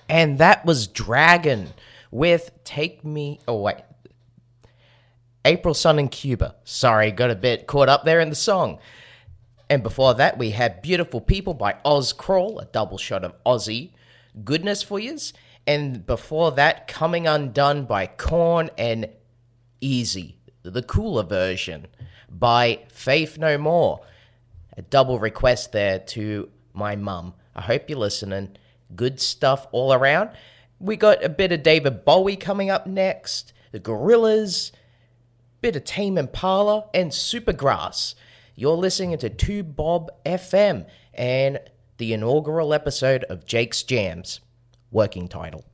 And that was Dragon with Take Me Away. April Sun in Cuba. Sorry, got a bit caught up there in the song. And before that, we had Beautiful People by Oz Crawl, a double shot of Aussie goodness for yous. And before that, Coming Undone by Korn and Easy, the cooler version by Faith No More. A double request there to my mum. I hope you're listening. Good stuff all around. We got a bit of David Bowie coming up next. The Gorillaz, bit of Tame Impala, and Supergrass. You're listening to 2Bob FM and the inaugural episode of Jake's Jams. Working title.